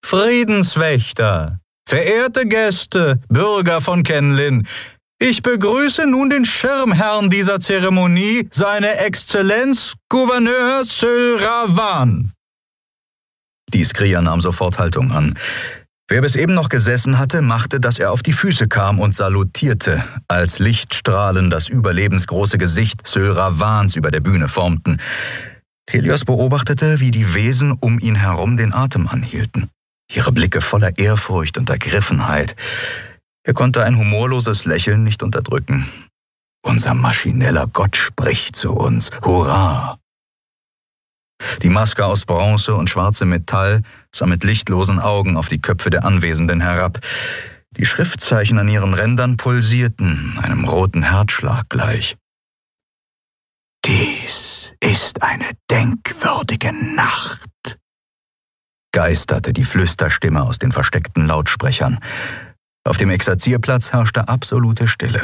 Friedenswächter, verehrte Gäste, Bürger von Kenlin, ich begrüße nun den Schirmherrn dieser Zeremonie, seine Exzellenz Gouverneur Syl Ravan. Die Skria nahm sofort Haltung an. Wer bis eben noch gesessen hatte, machte, dass er auf die Füße kam und salutierte, als Lichtstrahlen das überlebensgroße Gesicht Syl Ravans über der Bühne formten. Thelios beobachtete, wie die Wesen um ihn herum den Atem anhielten, ihre Blicke voller Ehrfurcht und Ergriffenheit. Er konnte ein humorloses Lächeln nicht unterdrücken. Unser maschineller Gott spricht zu uns. Hurra! Die Maske aus Bronze und schwarzem Metall sah mit lichtlosen Augen auf die Köpfe der Anwesenden herab. Die Schriftzeichen an ihren Rändern pulsierten, einem roten Herzschlag gleich. »Dies ist eine denkwürdige Nacht«, geisterte die Flüsterstimme aus den versteckten Lautsprechern. Auf dem Exerzierplatz herrschte absolute Stille.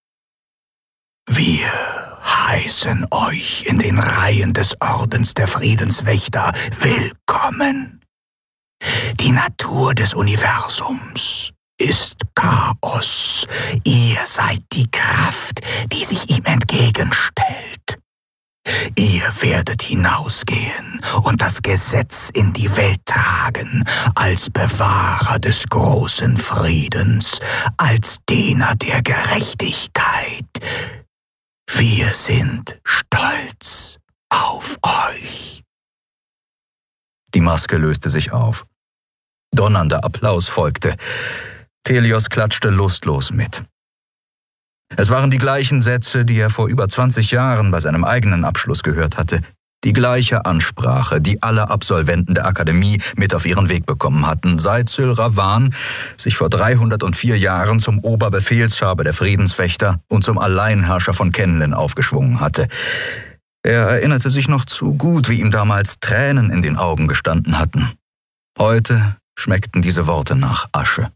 »Wir heißen euch in den Reihen des Ordens der Friedenswächter willkommen. Die Natur des Universums ist Chaos. Ihr seid die Kraft, die sich ihm entgegenstellt. Ihr werdet hinausgehen und das Gesetz in die Welt tragen, als Bewahrer des großen Friedens, als Diener der Gerechtigkeit. Wir sind stolz auf euch.« Die Maske löste sich auf. Donnernder Applaus folgte. Thelios klatschte lustlos mit. Es waren die gleichen Sätze, die er vor über 20 Jahren bei seinem eigenen Abschluss gehört hatte. Die gleiche Ansprache, die alle Absolventen der Akademie mit auf ihren Weg bekommen hatten, seit Syl Ravan sich vor 304 Jahren zum Oberbefehlshaber der Friedenswächter und zum Alleinherrscher von Kenlin aufgeschwungen hatte. Er erinnerte sich noch zu gut, wie ihm damals Tränen in den Augen gestanden hatten. Heute schmeckten diese Worte nach Asche.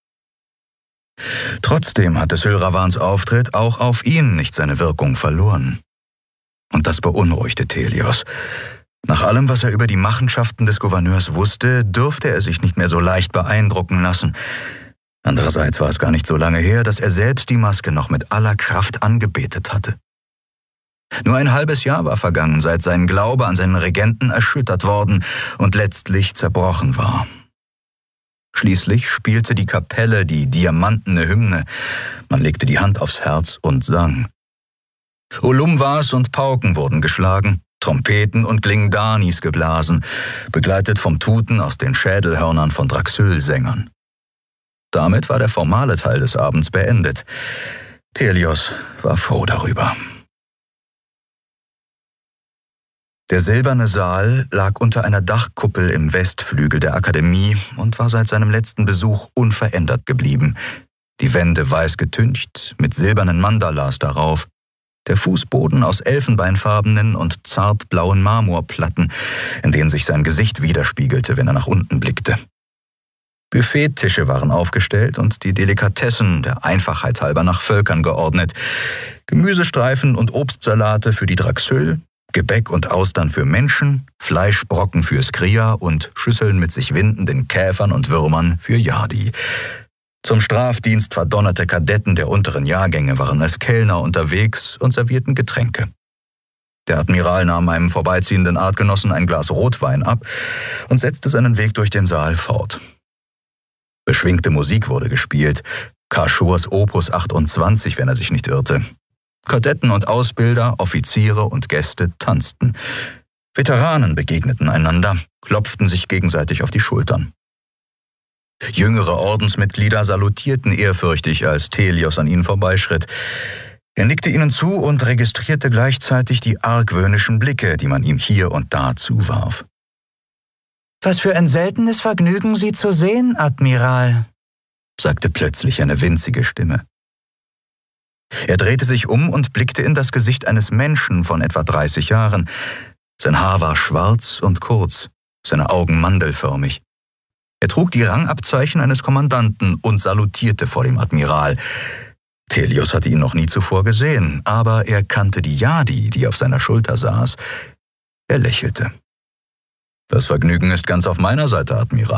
Trotzdem hatte Syl Ravans Auftritt auch auf ihn nicht seine Wirkung verloren. Und das beunruhigte Thelios. Nach allem, was er über die Machenschaften des Gouverneurs wusste, durfte er sich nicht mehr so leicht beeindrucken lassen. Andererseits war es gar nicht so lange her, dass er selbst die Maske noch mit aller Kraft angebetet hatte. Nur ein halbes Jahr war vergangen, seit sein Glaube an seinen Regenten erschüttert worden und letztlich zerbrochen war. Schließlich spielte die Kapelle die diamantene Hymne. Man legte die Hand aufs Herz und sang. Ulumwas und Pauken wurden geschlagen, Trompeten und Glingdanis geblasen, begleitet vom Tuten aus den Schädelhörnern von Draxyl-Sängern. Damit war der formale Teil des Abends beendet. Thelios war froh darüber. Der silberne Saal lag unter einer Dachkuppel im Westflügel der Akademie und war seit seinem letzten Besuch unverändert geblieben. Die Wände weiß getüncht, mit silbernen Mandalas darauf. Der Fußboden aus elfenbeinfarbenen und zartblauen Marmorplatten, in denen sich sein Gesicht widerspiegelte, wenn er nach unten blickte. Buffettische waren aufgestellt und die Delikatessen der Einfachheit halber nach Völkern geordnet. Gemüsestreifen und Obstsalate für die Draxyl, Gebäck und Austern für Menschen, Fleischbrocken für Skria und Schüsseln mit sich windenden Käfern und Würmern für Yadi. Zum Strafdienst verdonnerte Kadetten der unteren Jahrgänge waren als Kellner unterwegs und servierten Getränke. Der Admiral nahm einem vorbeiziehenden Artgenossen ein Glas Rotwein ab und setzte seinen Weg durch den Saal fort. Beschwingte Musik wurde gespielt, Kaschurs Opus 28, wenn er sich nicht irrte. Kadetten und Ausbilder, Offiziere und Gäste tanzten. Veteranen begegneten einander, klopften sich gegenseitig auf die Schultern. Jüngere Ordensmitglieder salutierten ehrfürchtig, als Thelios an ihnen vorbeischritt. Er nickte ihnen zu und registrierte gleichzeitig die argwöhnischen Blicke, die man ihm hier und da zuwarf. »Was für ein seltenes Vergnügen, Sie zu sehen, Admiral«, sagte plötzlich eine winzige Stimme. Er drehte sich um und blickte in das Gesicht eines Menschen von etwa 30 Jahren. Sein Haar war schwarz und kurz, seine Augen mandelförmig. Er trug die Rangabzeichen eines Kommandanten und salutierte vor dem Admiral. Thelios hatte ihn noch nie zuvor gesehen, aber er kannte die Yadi, die auf seiner Schulter saß. Er lächelte. »Das Vergnügen ist ganz auf meiner Seite, Admiral.«